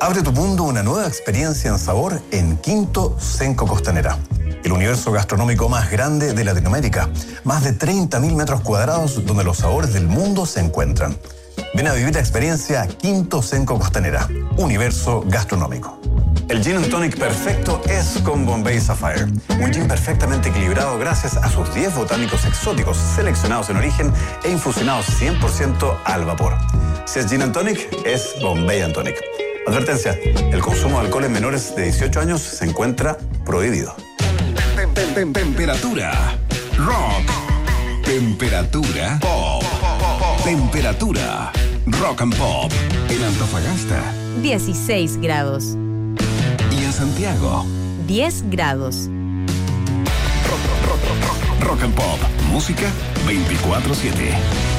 Abre tu mundo a una nueva experiencia en sabor en Quinto Cenco Costanera, el universo gastronómico más grande de Latinoamérica. Más de 30.000 metros cuadrados donde los sabores del mundo se encuentran. Ven a vivir la experiencia Quinto Cenco Costanera, universo gastronómico. El Gin and Tonic perfecto es con Bombay Sapphire. Un gin perfectamente equilibrado gracias a sus 10 botánicos exóticos seleccionados en origen e infusionados 100% al vapor. Si es Gin and Tonic, es Bombay and Tonic. Advertencia, el consumo de alcoholes menores de 18 años se encuentra prohibido. Temperatura rock. Temperatura pop. Temperatura rock and pop. En Antofagasta 16 grados. Y en Santiago 10 grados. Rock and pop. Música 24/7.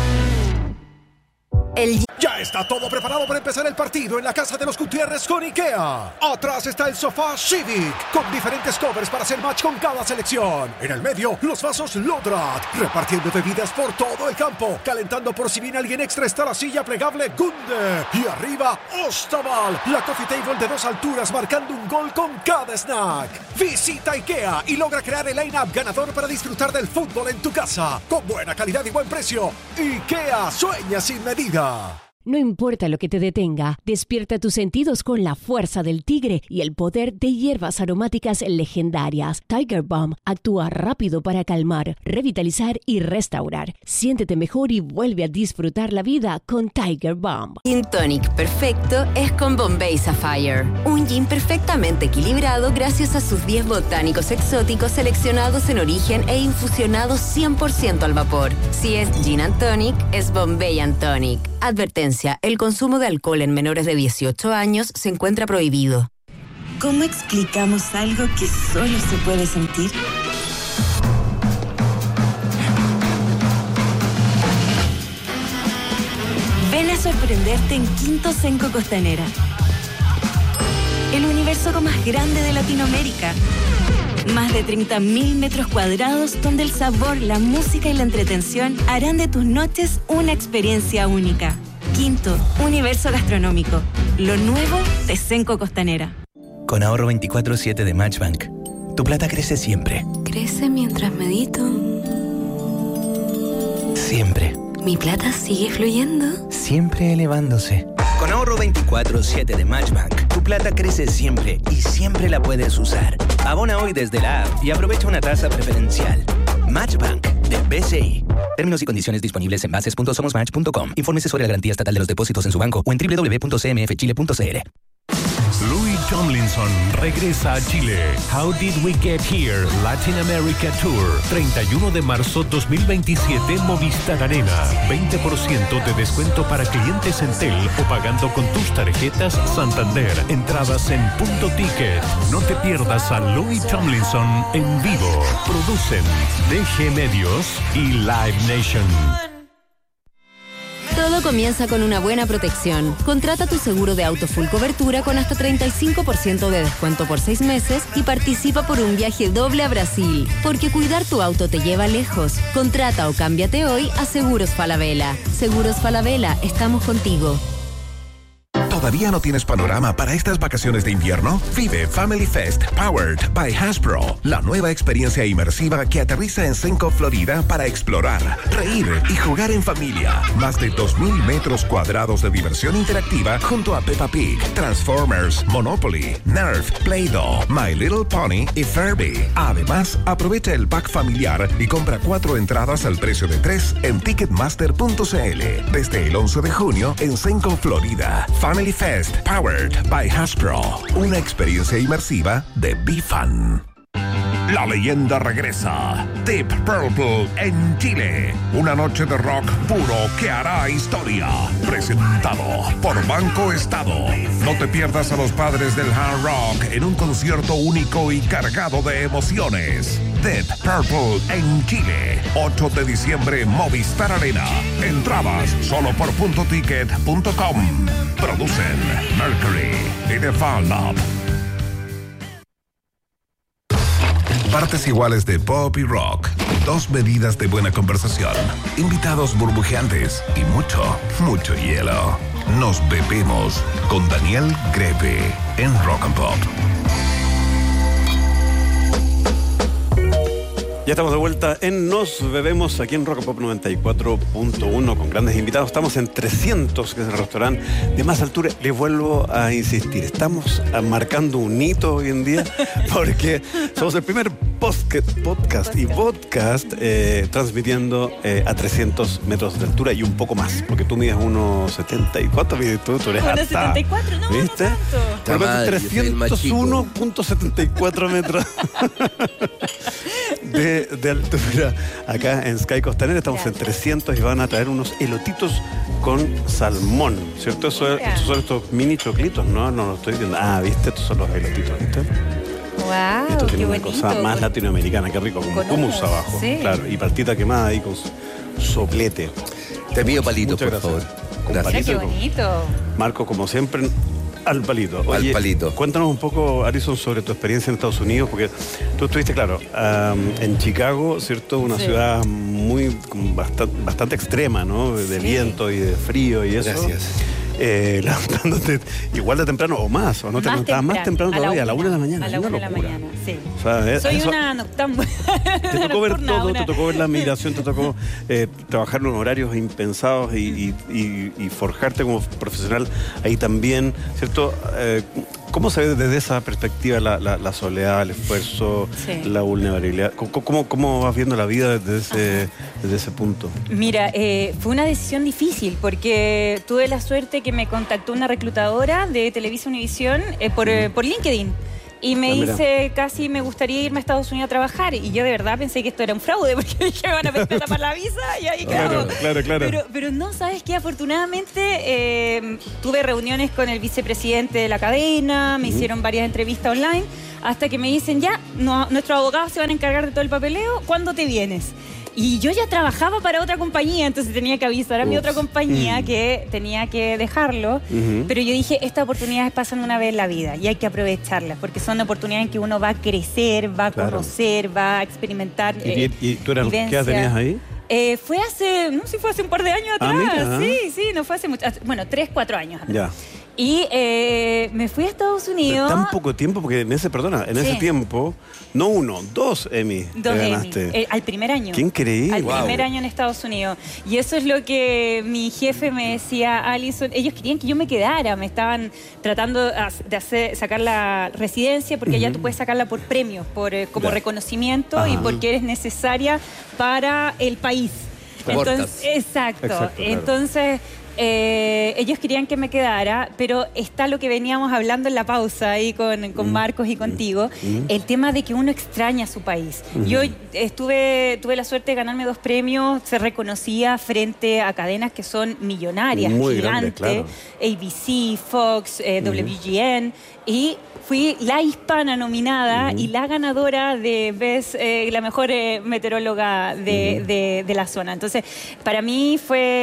Ya está todo preparado para empezar el partido en la Casa de los Gutiérrez con IKEA. Atrás está el sofá Civic, con diferentes covers para hacer match con cada selección. En el medio, los vasos Lodrat, repartiendo bebidas por todo el campo. Calentando por si viene alguien extra está la silla plegable Gunde. Y arriba, Ostaval, la coffee table de 2 alturas marcando un gol con cada snack. Visita IKEA y logra crear el line-up ganador para disfrutar del fútbol en tu casa. Con buena calidad y buen precio. IKEA, sueña sin medida. No importa lo que te detenga, despierta tus sentidos con la fuerza del tigre y el poder de hierbas aromáticas legendarias. Tiger Balm actúa rápido para calmar, revitalizar y restaurar. Siéntete mejor y vuelve a disfrutar la vida con Tiger Balm. Gin Tonic perfecto es con Bombay Sapphire. Un gin perfectamente equilibrado gracias a sus 10 botánicos exóticos seleccionados en origen e infusionados 100% al vapor. Si es Gin and Tonic, es Bombay and Tonic. Advertencia, el consumo de alcohol en menores de 18 años se encuentra prohibido. ¿Cómo explicamos algo que solo se puede sentir? Ven a sorprenderte en Quinto Cenco Costanera. El universo más grande de Latinoamérica. Más de 30.000 metros cuadrados donde el sabor, la música y la entretención harán de tus noches una experiencia única. Quinto, universo gastronómico. Lo nuevo de Cenco Costanera. Con ahorro 24/7 de Matchbank, tu plata crece siempre. Crece mientras medito. Siempre. Mi plata sigue fluyendo. Siempre elevándose. Con ahorro 24/7 de Matchbank, tu plata crece siempre y siempre la puedes usar. Abona hoy desde la app y aprovecha una tasa preferencial. Matchbank de BCI. Términos y condiciones disponibles en bases.somosmatch.com. Infórmese sobre la garantía estatal de los depósitos en su banco o en www.cmfchile.cl. Louis Tomlinson regresa a Chile. How Did We Get Here? Latin America Tour. 31 de marzo 2027, Movistar Arena. 20% de descuento para clientes Entel o pagando con tus tarjetas Santander. Entradas en Punto Ticket. No te pierdas a Louis Tomlinson en vivo. Producen DG Medios y Live Nation. Todo comienza con una buena protección. Contrata tu seguro de auto full cobertura con hasta 35% de descuento por 6 meses y participa por un viaje doble a Brasil. Porque cuidar tu auto te lleva lejos. Contrata o cámbiate hoy a Seguros Falabella. Seguros Falabella, estamos contigo. ¿Todavía no tienes panorama para estas vacaciones de invierno? Vive Family Fest Powered by Hasbro, la nueva experiencia inmersiva que aterriza en Cenco, Florida para explorar, reír y jugar en familia. Más de 2.000 metros cuadrados de diversión interactiva junto a Peppa Pig, Transformers, Monopoly, Nerf, Play-Doh, My Little Pony y Furby. Además, aprovecha el pack familiar y compra 4 entradas al precio de 3 en Ticketmaster.cl. Desde el 11 de junio en Cenco, Florida. Family Fest Powered by Hasbro. Una experiencia inmersiva de BeFun. La leyenda regresa. Deep Purple en Chile. Una noche de rock puro que hará historia. Presentado por Banco Estado. No te pierdas a los padres del hard rock en un concierto único y cargado de emociones. Deep Purple en Chile. 8 de diciembre, Movistar Arena. Entradas solo por puntoticket.com. Producen Mercury y The Fan Lab. Partes iguales de pop y rock. 2 medidas de buena conversación. Invitados burbujeantes y mucho, mucho hielo. Nos bebemos con Daniel Greve en Rock and Pop. Ya estamos de vuelta en Nos Bebemos aquí en Rock and Pop 94.1 con grandes invitados. Estamos en 300, que es el restaurante de más altura. Les vuelvo a insistir, estamos marcando un hito hoy en día porque somos el primer podcast transmitiendo a 300 metros de altura y un poco más, porque tú mides 1,70 y ¿cuánto mides tú? Tú eres alta. 1,74, no, ¿viste? No tanto. 301.74 metros. De altura acá en Sky Costanera. Estamos en 300 y van a traer unos elotitos con salmón, ¿cierto? Estos son estos mini choclitos, ¿no? No lo estoy viendo. Ah, ¿viste? Estos son los elotitos, ¿viste? Wow, esto tiene qué una bonito, cosa más latinoamericana, qué rico, con hummus abajo, sí. Claro, y partita quemada ahí con soplete. Te pido palitos, por favor. Gracias. Qué bonito. Marco, como siempre, al palito. Oye, al palito. Cuéntanos un poco, Alison, sobre tu experiencia en Estados Unidos, porque tú estuviste, claro, en Chicago, ¿cierto? Una ciudad muy bastante extrema, ¿no? De viento y de frío y eso. Gracias. Levantándote igual de temprano o más, o no te levantabas más temprano todavía, a la 1 de la mañana. A la 1 de la mañana, sí. O sea, soy una noctámbula. Te tocó ver todo, te tocó ver la migración, te tocó trabajar en horarios impensados y forjarte como profesional ahí también, ¿cierto? ¿Cómo se ve desde esa perspectiva la soledad, el esfuerzo, la vulnerabilidad? ¿Cómo vas viendo la vida desde ese punto? Mira, fue una decisión difícil porque tuve la suerte que me contactó una reclutadora de Televisa Univisión por LinkedIn. Y me dice, casi me gustaría irme a Estados Unidos a trabajar. Y yo de verdad pensé que esto era un fraude, porque dije, van a pedir plata para la visa y ahí quedamos. Claro. Pero no, ¿sabes qué? Afortunadamente tuve reuniones con el vicepresidente de la cadena, me hicieron varias entrevistas online, hasta que me dicen, ya, nuestros abogados se van a encargar de todo el papeleo, ¿cuándo te vienes? Y yo ya trabajaba para otra compañía, entonces tenía que avisar a mi otra compañía que tenía que dejarlo. Pero yo dije, estas oportunidades pasan una vez en la vida y hay que aprovecharlas, porque son oportunidades en que uno va a crecer, va a conocer, va a experimentar. ¿Y tú eras, qué edad tenías ahí? Fue hace un par de años atrás. Sí, no fue hace mucho. Bueno, 3-4 años atrás. Ya. Y me fui a Estados Unidos. Tan poco tiempo, porque en ese tiempo, no 1, 2 Emmy. 2 Emmy. Al primer año. ¡Qué increíble! Al primer año en Estados Unidos. Y eso es lo que mi jefe me decía, Alison. Ellos querían que yo me quedara. Me estaban tratando de sacar la residencia, porque allá tú puedes sacarla por premios, como reconocimiento y porque eres necesaria para el país. Entonces, exacto. Claro. Entonces, ellos querían que me quedara, pero está lo que veníamos hablando en la pausa ahí con Marcos y contigo, el tema de que uno extraña su país. Yo tuve la suerte de ganarme 2 premios, se reconocía frente a cadenas que son millonarias, muy gigantes, grande, claro. ABC, Fox, WGN, y fui la hispana nominada y la ganadora de Best, la mejor meteoróloga de la zona. Entonces, para mí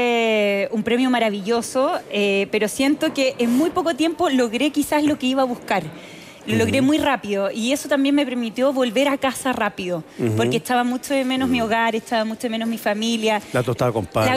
fue un premio maravilloso, pero siento que en muy poco tiempo logré quizás lo que iba a buscar. Lo logré muy rápido y eso también me permitió volver a casa rápido, porque estaba mucho de menos mi hogar, estaba mucho de menos mi familia. La tostada con palta.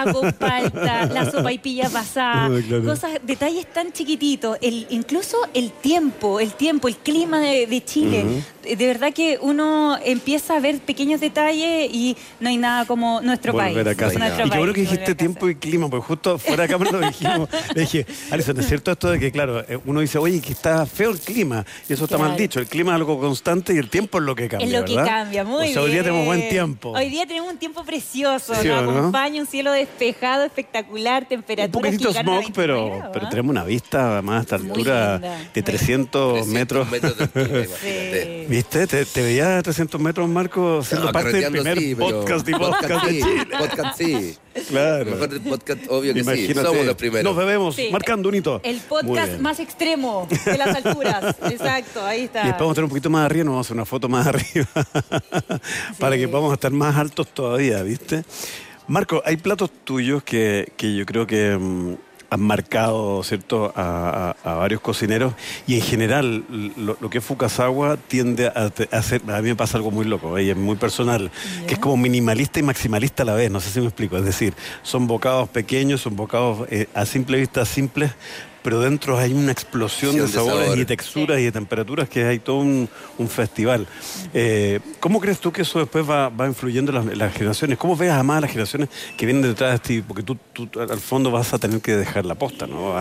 La sopaipilla pasada, detalles tan chiquititos. Incluso el tiempo, el clima de Chile. De verdad que uno empieza a ver pequeños detalles y no hay nada como nuestro país. Volver a casa. Y qué bueno que dijiste tiempo y clima, porque justo fuera de cámara lo dijimos. Le dije, Alison, ¿es cierto esto de que, claro, uno dice, oye, que está feo el clima? Y eso está mal dicho. El clima es algo constante y el tiempo es lo que cambia, ¿verdad? Es lo que cambia, muy bien. Hoy día tenemos buen tiempo. Hoy día tenemos un tiempo precioso. Sí, nos acompaña un cielo despejado, espectacular, temperatura. Un poquitito smog, pero tenemos una vista más a esta altura de 300 metros. Sí. ¿Viste? ¿Te veías a 300 metros, Marco, siendo parte del primer podcast de Chile? Podcast sí. Claro. Mejor del podcast, obvio que Imagínate, sí. Somos los primeros. Nos bebemos, marcando un hito. El podcast más extremo de las alturas. Exacto, ahí está. Y después vamos a tener un poquito más arriba, nos vamos a hacer una foto más arriba para que podamos estar más altos todavía, ¿viste? Marco, hay platos tuyos que yo creo que han marcado, ¿cierto?, a varios cocineros, y en general lo que es Fukasawa tiende a hacer, a mí me pasa algo muy loco, y es muy personal, que es como minimalista y maximalista a la vez, no sé si me explico, es decir, son bocados pequeños, son bocados a simple vista simples, pero dentro hay una explosión de sabores y de texturas y de temperaturas, que hay todo un festival. ¿Cómo crees tú que eso después va influyendo en las generaciones? ¿Cómo ves además a las generaciones que vienen detrás de ti? Porque tú al fondo vas a tener que dejar la posta, ¿no?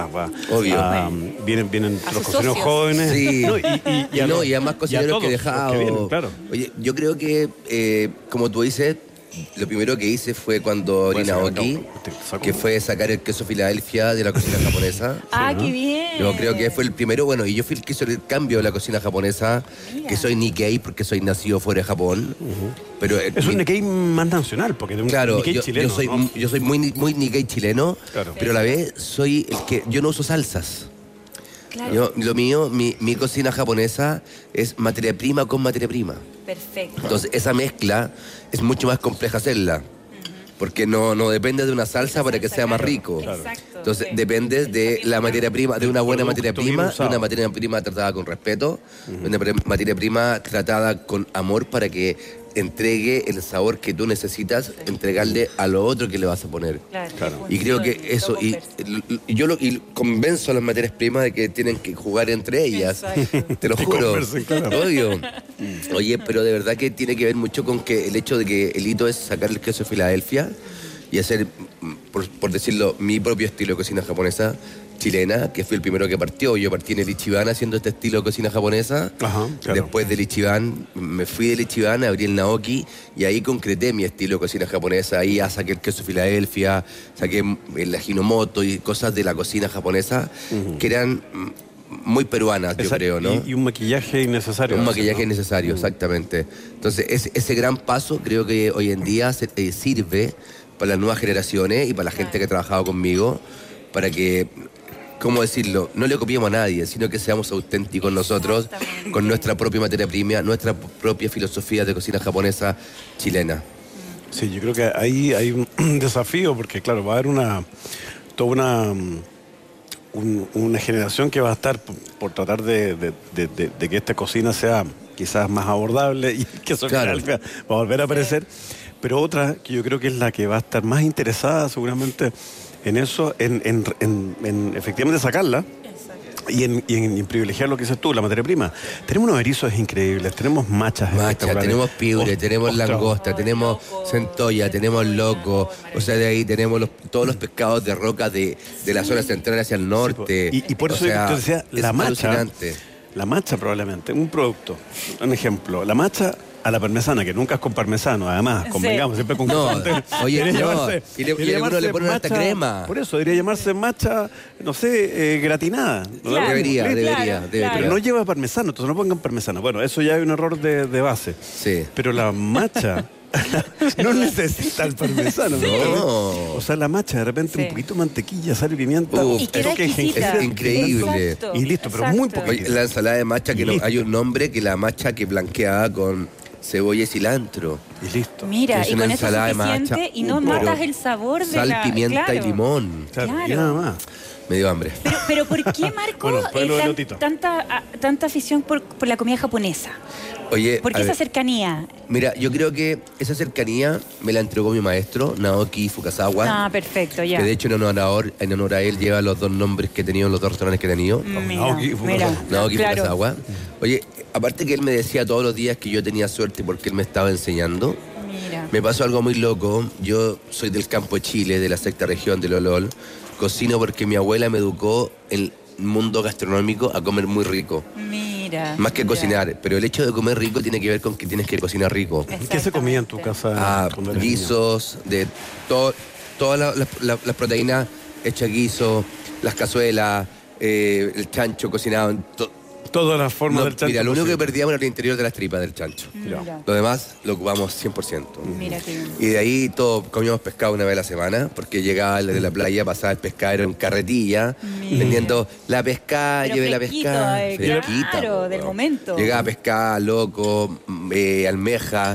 Obvio. Vienen los cocineros jóvenes. Sí. No, y además cocineros que he dejado. Vienen, claro. Oye, yo creo que, como tú dices, lo primero que hice fue cuando abrí Naoki, que fue sacar el queso Filadelfia de la cocina japonesa. Ah, qué bien. Yo creo que fue el primero, bueno, y yo fui el que hizo el cambio de la cocina japonesa, que soy Nikkei porque soy nacido fuera de Japón. Pero es un Nikkei más nacional, porque es un Nikkei chileno. Yo soy muy Nikkei chileno, pero a la vez soy el que, yo no uso salsas. Claro. Lo mío, mi cocina japonesa es materia prima con materia prima. Perfecto. Entonces, esa mezcla es mucho más compleja hacerla. Porque no depende de una salsa para que sea más rico. Exacto. Entonces, depende de la materia prima, de una buena materia prima, de una materia prima tratada con respeto, una materia prima tratada con amor para que entregue el sabor que tú necesitas entregarle a lo otro que le vas a poner. Claro. Y creo que eso, y yo convenzo a las materias primas de que tienen que jugar entre ellas. Exacto. Te lo juro. Obvio. Oye, pero de verdad que tiene que ver mucho con que el hecho de que el hito es sacar el queso de Filadelfia y hacer, por decirlo, mi propio estilo de cocina japonesa chilena, que fui el primero que partió. Yo partí en el Ichiban haciendo este estilo de cocina japonesa. Ajá, claro. Después del Ichiban, me fui del Ichiban, abrí el Naoki y ahí concreté mi estilo de cocina japonesa. Ahí ya saqué el queso Filadelfia, saqué el Ajinomoto y cosas de la cocina japonesa que eran muy peruanas, yo creo, ¿no? Y un maquillaje innecesario. Un maquillaje innecesario, exactamente. Entonces, ese gran paso creo que hoy en día sirve para las nuevas generaciones y para la gente que ha trabajado conmigo, para que, ¿cómo decirlo? No le copiemos a nadie, sino que seamos auténticos nosotros, con nuestra propia materia prima, nuestra propia filosofía de cocina japonesa chilena. Sí, yo creo que ahí hay un desafío, porque claro, va a haber toda una generación que va a estar por tratar de que esta cocina sea quizás más abordable y que eso va a volver a aparecer, pero otra que yo creo que es la que va a estar más interesada seguramente en eso, en efectivamente sacarla y en privilegiar lo que dices tú, la materia prima. Tenemos unos erizos increíbles, tenemos machas, tenemos piure, tenemos langosta, tenemos centolla, tenemos loco, o sea, de ahí tenemos todos los pescados de roca de la zona central hacia el norte. Y por eso yo te decía, la macha probablemente, un producto, un ejemplo, la macha a la parmesana, que nunca es con parmesano, además, convengamos, siempre con oye, y le ponen hasta crema. Por eso, debería llamarse macha, no sé, gratinada. Claro, debería. Pero no lleva parmesano, entonces no pongan parmesano. Bueno, eso ya hay un error de base. Sí. Pero la macha no necesita el parmesano. No. O sea, la macha, de repente un poquito de mantequilla, sal y pimienta. Y queda exquisita. Es increíble. Exacto. Y listo, pero muy poquito. Oye, la ensalada de macha, que hay un nombre, que la macha que blanqueada con cebolla y cilantro. Y listo. Mira, y con eso es de suficiente macha, y no matas el sabor de sal, pimienta y limón. Claro. Y nada más. Me dio hambre. Pero ¿por qué, Marco, tanta afición por la comida japonesa? Oye, ¿por qué esa cercanía? Mira, yo creo que esa cercanía me la entregó mi maestro, Naoki Fukasawa. Ah, perfecto, ya. Que de hecho en honor a él lleva los dos nombres que he tenido, los dos restaurantes que he tenido. Naoki Fukasawa. Oye, aparte que él me decía todos los días que yo tenía suerte porque él me estaba enseñando. Mira. Me pasó algo muy loco. Yo soy del campo de Chile, de la sexta región de Lolol. Cocino porque mi abuela me educó en el mundo gastronómico a comer muy rico. Mira. Más que cocinar, pero el hecho de comer rico tiene que ver con que tienes que cocinar rico. ¿Qué se comía en tu casa? Guisos, de todas las proteínas hechas guiso, las cazuelas, el chancho cocinado. Todas las formas del chancho. Mira, lo único que perdíamos era el interior de las tripas del chancho. Lo demás lo ocupamos 100%. Mira qué bien. Y de ahí comíamos pescado una vez a la semana, porque llegaba de la playa, pasaba el pescadero en carretilla, vendiendo la pescada, lleve la pescada. Claro, del momento. Llegaba pescada, loco, almeja.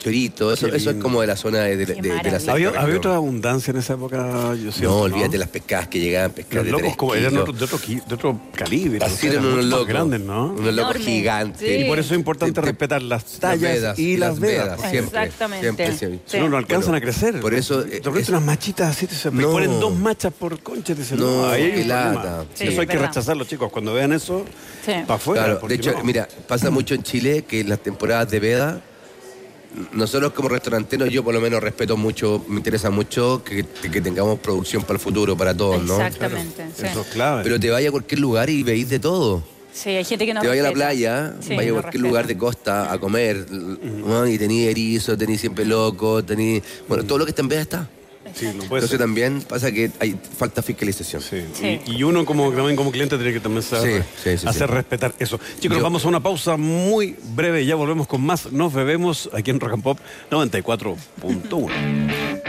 chorito, eso es como de la zona de la sexta. ¿Había otra abundancia en esa época? No, olvídate las pescadas que llegaban, pescadas de 3 kilos. Como eran de otro calibre. Así eran unos locos grandes, ¿no? Unos locos gigantes. Sí. Y por eso es importante respetar las tallas y las vedas. Siempre. Exactamente. Siempre. Si no alcanzan a crecer. Por eso... Te unas machitas así, me ponen 2 machas por concha. No, ahí hay qué lata. Eso hay que rechazarlo, chicos. Cuando vean eso, para afuera. Claro, de hecho, mira, pasa mucho en Chile que en las temporadas de veda, nosotros como restauranteros, yo por lo menos respeto mucho, me interesa mucho que tengamos producción para el futuro, para todos, ¿no? Exactamente. Sí. Eso es clave. Pero te vayas a cualquier lugar y veis de todo. Sí, hay gente que no te vayas a la respeta. playa, vayas a cualquier lugar de costa a comer, ¿no? Y tenís erizo, tenís siempre loco, tenís... Bueno, todo lo que está en veda está. Sí, no puede Entonces ser. también pasa que hay falta fiscalización. Sí. Y uno también como cliente tiene que también saber hacer respetar eso. Chicos, nos vamos a una pausa muy breve y ya volvemos con más. Nos bebemos aquí en Rock and Pop 94.1.